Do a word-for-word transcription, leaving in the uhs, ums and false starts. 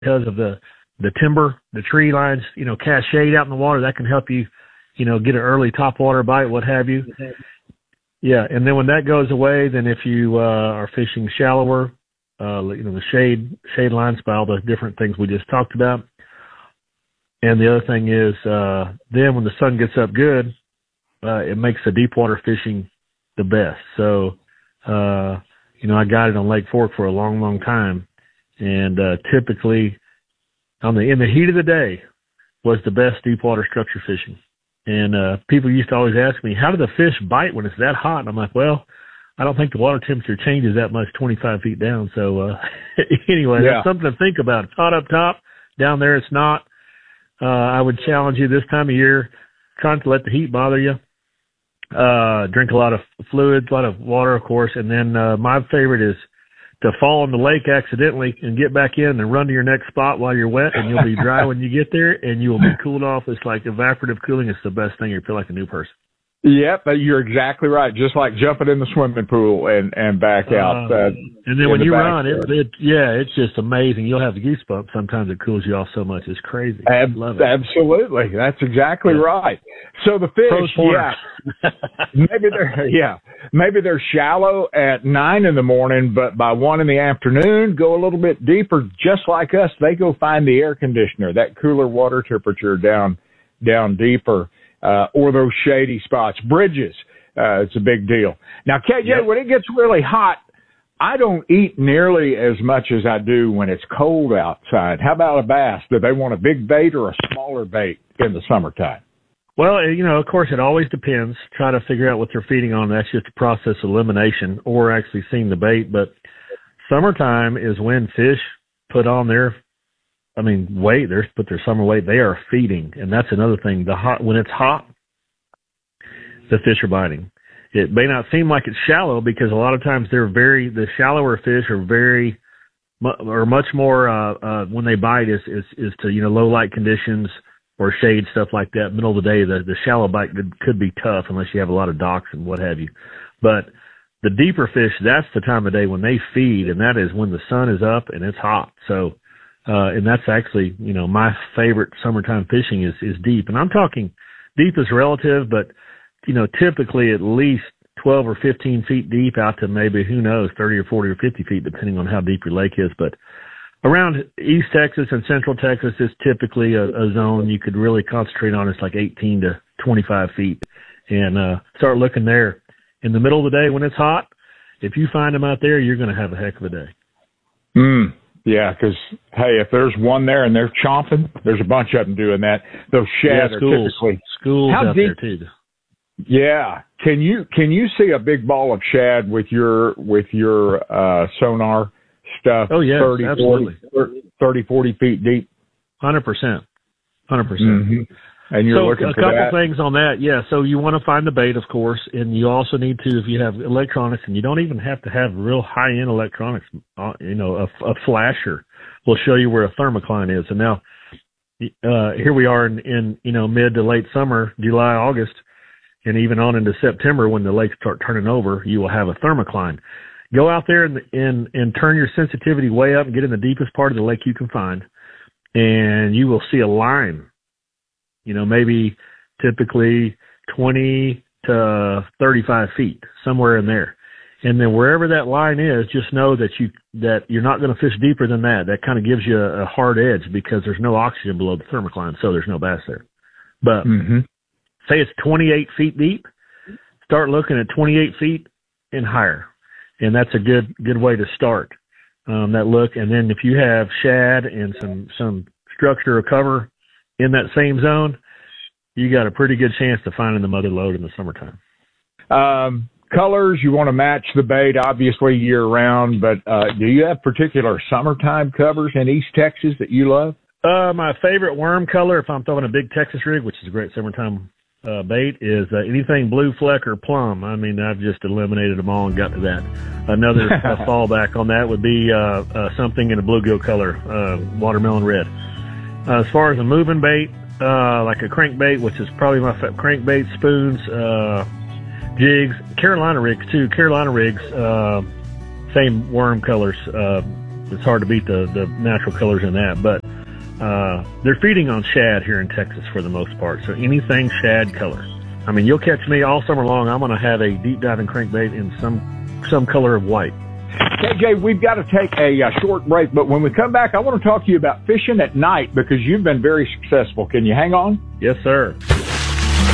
because of the, the timber, the tree lines, you know, cast shade out in the water. That can help you, you know, get an early topwater bite, what have you. Yeah. And then when that goes away, then if you uh, are fishing shallower, uh, you know, the shade, shade lines by all the different things we just talked about. And the other thing is, uh, then when the sun gets up good, uh, it makes the deep water fishing the best. So, uh, you know, I guided on Lake Fork for a long, long time. And, uh, typically on the, in the heat of the day was the best deep water structure fishing. And, uh, people used to always ask me, how do the fish bite when it's that hot? And I'm like, well, I don't think the water temperature changes that much twenty-five feet down. So, uh, anyway, yeah. That's something to think about. It's hot up top. Down there, it's not. Uh, I would challenge you this time of year, try not to let the heat bother you. Uh, drink a lot of fluids, a lot of water, of course. And then, uh, my favorite is to fall in the lake accidentally and get back in and run to your next spot while you're wet, and you'll be dry when you get there, and you will be cooled off. It's like evaporative cooling. It's the best thing. You feel like a new person. Yep, you're exactly right. Just like jumping in the swimming pool and, and back out. Uh, uh, and then when the you run, it, it, yeah, it's just amazing. You'll have the goosebumps. Sometimes it cools you off so much. It's crazy. Ab- Love it. Absolutely. That's exactly yeah. right. So the fish, yeah, maybe they're, yeah, maybe they're shallow at nine in the morning, but by one in the afternoon, go a little bit deeper. Just like us, they go find the air conditioner, that cooler water temperature down, down deeper. Uh, or those shady spots, bridges. Uh, it's a big deal. Now, K J, yep. When it gets really hot, I don't eat nearly as much as I do when it's cold outside. How about a bass? Do they want a big bait or a smaller bait in the summertime? Well, you know, of course, it always depends. Try to figure out what they're feeding on. That's just a process of elimination or actually seeing the bait. But summertime is when fish put on their I mean, weight, they're put their summer weight, they are feeding. And that's another thing. The hot, when it's hot, the fish are biting. It may not seem like it's shallow because a lot of times they're very, the shallower fish are very, or much more, uh, uh, when they bite is, is, is to, you know, low light conditions or shade, stuff like that. Middle of the day, the, the shallow bite could, could be tough unless you have a lot of docks and what have you. But the deeper fish, that's the time of day when they feed, and that is when the sun is up and it's hot. So, Uh, and that's actually, you know, my favorite summertime fishing is, is deep. And I'm talking deep is relative, but, you know, typically at least twelve or fifteen feet deep out to maybe, who knows, thirty or forty or fifty feet, depending on how deep your lake is. But around East Texas and Central Texas is typically a, a zone you could really concentrate on. It's like eighteen to twenty-five feet, and uh, start looking there. In the middle of the day when it's hot, if you find them out there, you're going to have a heck of a day. Mm. Yeah, because, hey, if there's one there and they're chomping, there's a bunch of them doing that. Those shad yeah, are schools. typically Schools out deep, there, too. Yeah. Can you can you see a big ball of shad with your with your uh, sonar stuff? Oh, yeah, thirty, absolutely. forty, thirty, forty feet deep? one hundred percent. one hundred percent. Mm-hmm. And you're so looking a for couple that. things on that. Yeah, so you want to find the bait, of course, and you also need to, if you have electronics, and you don't even have to have real high-end electronics, uh, you know, a, a flasher will show you where a thermocline is. And now, uh, here we are in, in, you know, mid to late summer, July, August, and even on into September when the lakes start turning over, you will have a thermocline. Go out there and, and, and turn your sensitivity way up and get in the deepest part of the lake you can find, and you will see a line. You know, maybe typically twenty to thirty-five feet, somewhere in there. And then wherever that line is, just know that you, that you're not going to fish deeper than that. That kind of gives you a, a hard edge because there's no oxygen below the thermocline, so there's no bass there. But mm-hmm. say it's twenty-eight feet deep, start looking at twenty-eight feet and higher. And that's a good, good way to start, um, that look. And then if you have shad and some, some structure or cover in that same zone, you got a pretty good chance to finding the mother lode in the summertime. Um, colors, you want to match the bait, obviously, year-round, but uh, do you have particular summertime covers in East Texas that you love? Uh, my favorite worm color, if I'm throwing a big Texas rig, which is a great summertime uh, bait, is uh, anything blue fleck or plum. I mean, I've just eliminated them all and got to that. Another uh, fallback on that would be uh, uh, something in a bluegill color, uh, watermelon red. Uh, as far as a moving bait, uh, like a crankbait, which is probably my fa- crankbait, spoons, uh, jigs, Carolina rigs too. Carolina rigs, uh, same worm colors, uh, it's hard to beat the, the natural colors in that. But uh, they're feeding on shad here in Texas for the most part. So anything shad color. I mean, you'll catch me all summer long. I'm going to have a deep diving crankbait in some some color of white. K J, we've got to take a, a short break, but when we come back, I want to talk to you about fishing at night because you've been very successful. Can you hang on? Yes, sir.